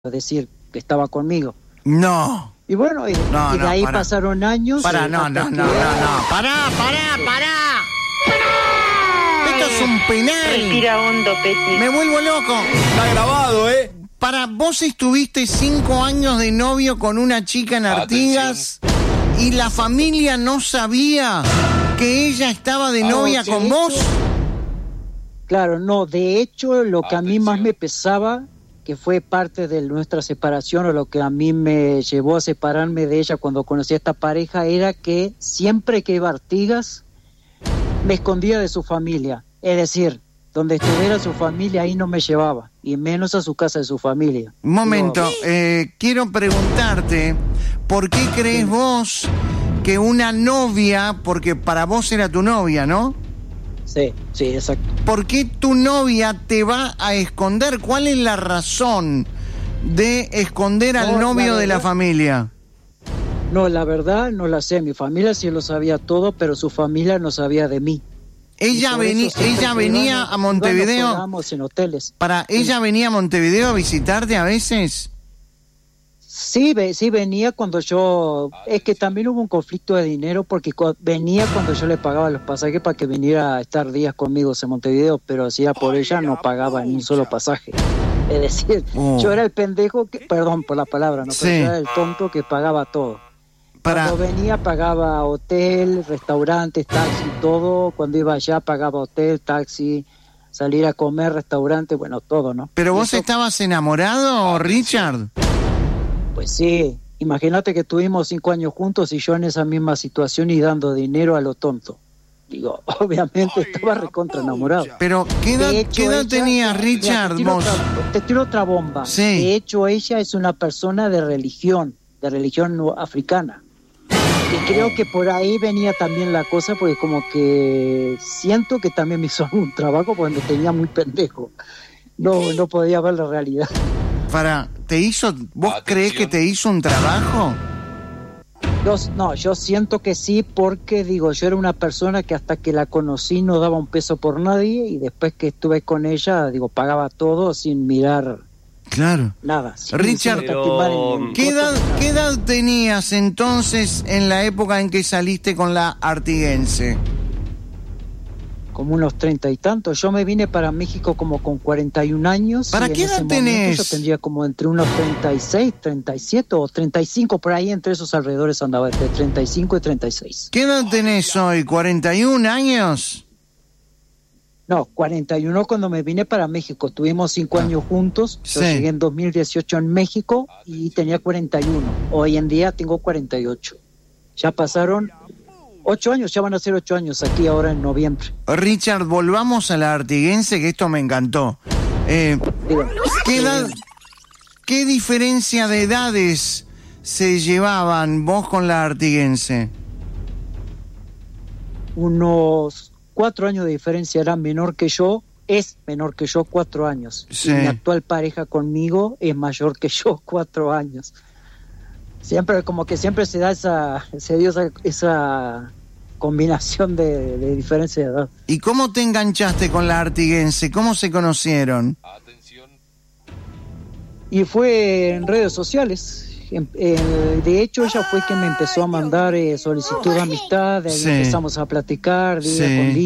decir que estaba conmigo. No. Y bueno, y de ahí pasaron años. Pará. Esto es un penal. Respira hondo, Peti. Me vuelvo loco. Está grabado, ¿eh? Para vos estuviste 5 años de novio con una chica en Artigas. ¿Y la familia no sabía que ella estaba de novia con vos? Claro, no. De hecho, lo que a mí más me pesaba, que fue parte de nuestra separación, o lo que a mí me llevó a separarme de ella cuando conocí a esta pareja, era que siempre que iba a Artigas, me escondía de su familia. Es decir, donde estuviera su familia, ahí no me llevaba, y menos a su casa de su familia. Un momento, quiero preguntarte, ¿por qué crees vos que una novia, porque para vos era tu novia, ¿no? Sí, exacto. ¿Por qué tu novia te va a esconder? ¿Cuál es la razón de esconder al novio de la familia? No, la verdad no la sé. Mi familia sí lo sabía todo, pero su familia no sabía de mí. Ella venía a Montevideo. En hoteles. ¿Ella venía a Montevideo a visitarte a veces? Sí, venía cuando yo... Es que también hubo un conflicto de dinero, porque venía cuando yo le pagaba los pasajes para que viniera a estar días conmigo en Montevideo, pero hacía por ella, no pagaba ni un solo pasaje. Es decir, yo era el pendejo, perdón por la palabra, ¿no? Pero yo era el tonto que pagaba todo. Cuando venía pagaba hotel, restaurantes, taxi, todo. Cuando iba allá pagaba hotel, taxi, salir a comer, restaurante, bueno, todo, ¿no? ¿Pero vos estabas enamorado, Richard? Pues sí, imagínate que tuvimos 5 años juntos y yo en esa misma situación y dando dinero a lo tonto. Digo, obviamente estaba recontra enamorado. Pero, ¿qué edad tenías, Richard? Te tiro otra bomba. Sí. De hecho, ella es una persona de religión africana. Y creo que por ahí venía también la cosa, porque como que siento que también me hizo un trabajo cuando tenía muy pendejo. No podía ver la realidad. ¿Vos creés que te hizo un trabajo? Yo siento que sí, porque digo, yo era una persona que hasta que la conocí no daba un peso por nadie, y después que estuve con ella, digo, pagaba todo sin mirar. Claro. Nada. Richard, ¿qué edad tenías entonces en la época en que saliste con la artiguense? Como unos 30 y tantos. Yo me vine para México como con 41 años. ¿Para qué edad tenés? Yo tendría como entre unos 36, 37 o 35, por ahí entre esos alrededores andaba, entre 35 y 36. ¿Qué edad tenés hoy? ¿41 años? No, 41 cuando me vine para México. Tuvimos 5 años juntos. Yo llegué en 2018 en México y tenía 41. Hoy en día tengo 48. Ya pasaron 8 años, ya van a ser 8 años aquí ahora en noviembre. Richard, volvamos a la artiguense, que esto me encantó. ¿Qué diferencia de edades se llevaban vos con la artiguense? Unos 4 años de diferencia. Era menor que yo, es menor que yo 4 años. Sí. Y mi actual pareja conmigo es mayor que yo 4 años. Siempre, como que siempre se da esa combinación de diferencia de edad. ¿Y cómo te enganchaste con la artiguense? ¿Cómo se conocieron? Y fue en redes sociales. De hecho, ella fue quien me empezó a mandar solicitud de amistad. De ahí empezamos a platicar día con día.